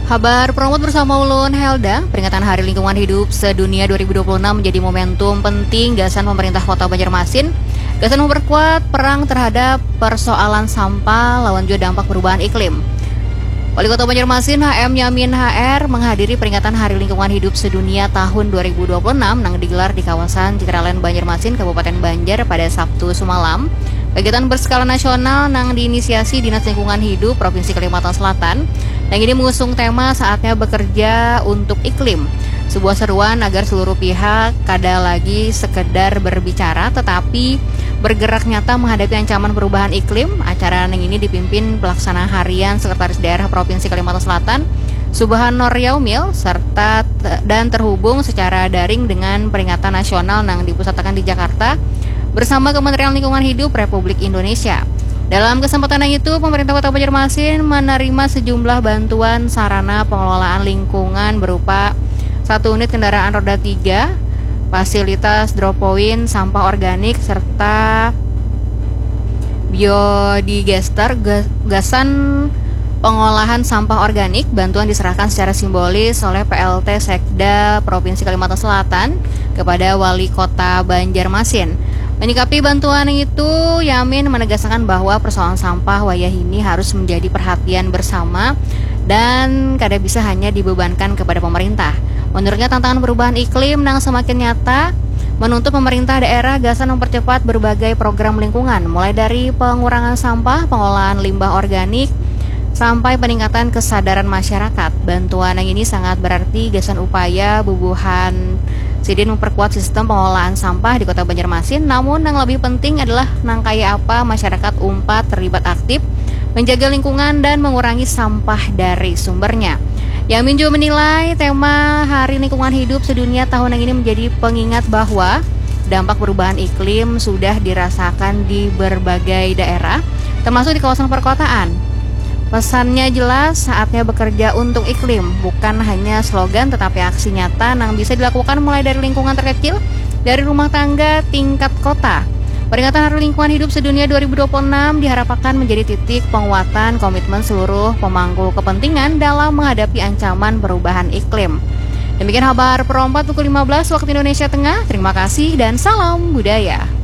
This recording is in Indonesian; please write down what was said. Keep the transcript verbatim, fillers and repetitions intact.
Kabar Promot bersama Ulun Helda. Peringatan Hari Lingkungan Hidup Sedunia dua ribu dua puluh enam menjadi momentum penting gasan pemerintah Kota Banjarmasin. Gasan memperkuat perang terhadap persoalan sampah lawan juga dampak perubahan iklim. Wali Kota Banjarmasin H M Yamin H R menghadiri peringatan Hari Lingkungan Hidup Sedunia tahun dua ribu dua puluh enam yang digelar di kawasan Citraland Banjarmasin, Kabupaten Banjar pada Sabtu semalam. Kegiatan berskala nasional yang diinisiasi Dinas Lingkungan Hidup Provinsi Kalimantan Selatan. Yang ini mengusung tema saatnya bekerja untuk iklim. Sebuah seruan agar seluruh pihak kada lagi sekedar berbicara tetapi bergerak nyata menghadapi ancaman perubahan iklim. Acara yang ini dipimpin pelaksana harian Sekretaris Daerah Provinsi Kalimantan Selatan Subhanor Yaumil serta dan terhubung secara daring dengan peringatan nasional yang dipusatkan di Jakarta bersama Kementerian Lingkungan Hidup Republik Indonesia. Dalam kesempatan yang itu, pemerintah Kota Banjarmasin menerima sejumlah bantuan sarana pengelolaan lingkungan berupa satu unit kendaraan roda tiga, fasilitas drop point sampah organik, serta biodigester, gasan pengolahan sampah organik. Bantuan diserahkan secara simbolis oleh P L T Sekda Provinsi Kalimantan Selatan kepada Wali Kota Banjarmasin. Menyikapi bantuan itu, Yamin menegaskan bahwa persoalan sampah wayah ini harus menjadi perhatian bersama dan kada bisa hanya dibebankan kepada pemerintah. Menurutnya tantangan perubahan iklim yang semakin nyata menuntut pemerintah daerah gasan mempercepat berbagai program lingkungan, mulai dari pengurangan sampah, pengolahan limbah organik, sampai peningkatan kesadaran masyarakat. Bantuan yang ini sangat berarti gasan upaya bubuhan Sidin memperkuat sistem pengolahan sampah di Kota Banjarmasin. Namun yang lebih penting adalah nangkaya apa masyarakat umpat terlibat aktif menjaga lingkungan dan mengurangi sampah dari sumbernya. Yamin juga menilai tema Hari Lingkungan Hidup Sedunia tahun yang ini menjadi pengingat bahwa dampak perubahan iklim sudah dirasakan di berbagai daerah, termasuk di kawasan perkotaan. Pesannya jelas, saatnya bekerja untuk iklim, bukan hanya slogan tetapi aksi nyata yang bisa dilakukan mulai dari lingkungan terkecil, dari rumah tangga tingkat kota. Peringatan Hari Lingkungan Hidup Sedunia dua ribu dua puluh enam diharapkan menjadi titik penguatan komitmen seluruh pemangku kepentingan dalam menghadapi ancaman perubahan iklim. Demikian kabar Pro empat pukul lima belas waktu Indonesia Tengah. Terima kasih dan salam budaya.